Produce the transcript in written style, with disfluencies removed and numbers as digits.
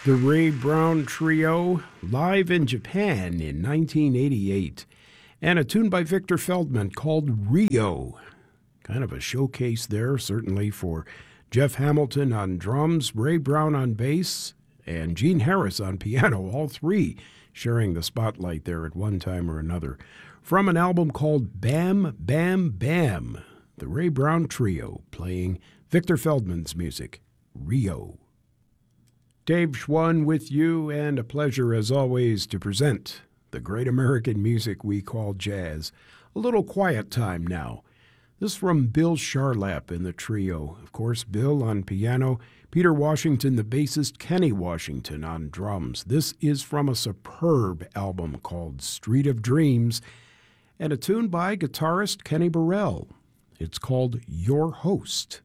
The Ray Brown Trio, live in Japan in 1988, and a tune by Victor Feldman called Rio. Kind of a showcase there, certainly for Jeff Hamilton on drums, Ray Brown on bass, and Gene Harris on piano, all three sharing the spotlight there at one time or another. From an album called Bam Bam Bam, the Ray Brown Trio playing Victor Feldman's music, Rio. Dave Schwann with you, and a pleasure as always to present the great American music we call jazz. A little quiet time now. This from Bill Charlap in the trio. Of course, Bill on piano, Peter Washington, the bassist, Kenny Washington on drums. This is from a superb album called Street of Dreams, and a tune by guitarist Kenny Burrell. It's called Your Host.